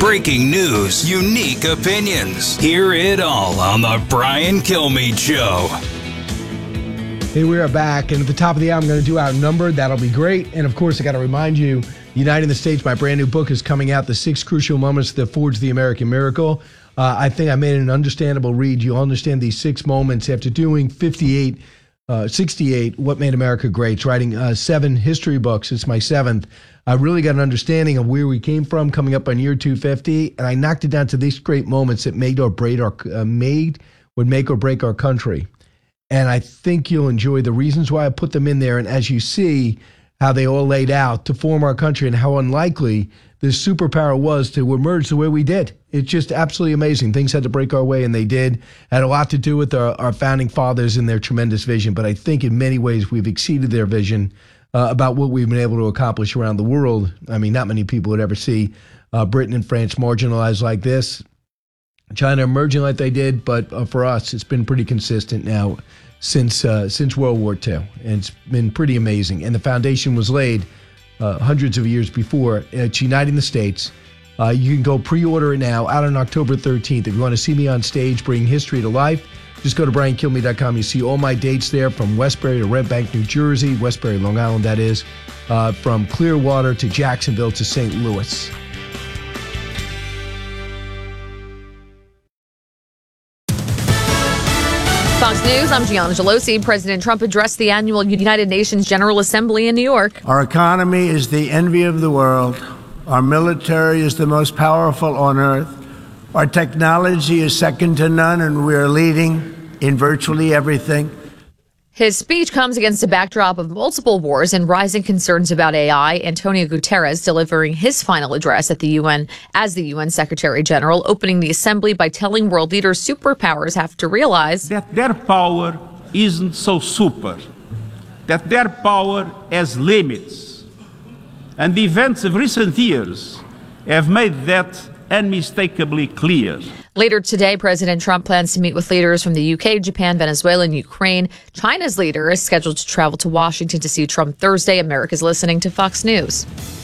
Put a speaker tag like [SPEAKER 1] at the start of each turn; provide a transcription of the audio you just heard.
[SPEAKER 1] breaking news, unique opinions. Hear it all on The Brian Kilmeade Show.
[SPEAKER 2] Hey, we are back, and at the top of the hour, I'm going to do Outnumbered. That'll be great. And, of course, I got to remind you, Uniting the States, my brand new book is coming out, The 6 Crucial Moments That Forged the American Miracle. I think I made an understandable read. You'll understand these 6 moments after doing 68, What Made America Great, writing 7 history books. It's my 7th. I really got an understanding of where we came from coming up on year 250, and I knocked it down to these great moments that would make or break our country. And I think you'll enjoy the reasons why I put them in there. And as you see how they all laid out to form our country and how unlikely this superpower was to emerge the way we did. It's just absolutely amazing. Things had to break our way, and they did. Had a lot to do with our founding fathers and their tremendous vision. But I think in many ways we've exceeded their vision about what we've been able to accomplish around the world. I mean, not many people would ever see Britain and France marginalized like this, China emerging like they did, but for us, it's been pretty consistent now since World War II, and it's been pretty amazing. And the foundation was laid hundreds of years before. It's Uniting the States. You can go pre-order it now, out on October 13th. If you want to see me on stage bring history to life, just go to briankilmeade.com. You see all my dates there, from Westbury to Red Bank, New Jersey, Westbury, Long Island, that is, from Clearwater to Jacksonville to St. Louis.
[SPEAKER 3] Fox News, I'm Gianna Gelosi. President Trump addressed the annual United Nations General Assembly in New York.
[SPEAKER 4] Our economy is the envy of the world. Our military is the most powerful on earth. Our technology is second to none, and we are leading in virtually everything.
[SPEAKER 3] His speech comes against a backdrop of multiple wars and rising concerns about AI. Antonio Guterres delivering his final address at the UN as the UN Secretary General, opening the assembly by telling world leaders superpowers have to realize
[SPEAKER 5] that their power isn't so super, that their power has limits. And the events of recent years have made that unmistakably clear.
[SPEAKER 3] Later today, President Trump plans to meet with leaders from the UK, Japan, Venezuela, and Ukraine. China's leader is scheduled to travel to Washington to see Trump Thursday. America's listening to Fox News.